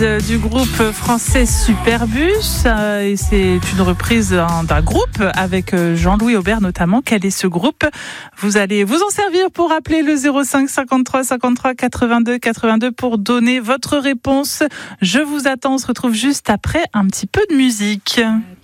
Du groupe français Superbus et c'est une reprise d'un groupe avec Jean-Louis Aubert notamment. Quel est ce groupe? Vous allez vous en servir pour appeler le 05 53 53 82 82 pour donner votre réponse. Je vous attends, on se retrouve juste après un petit peu de musique.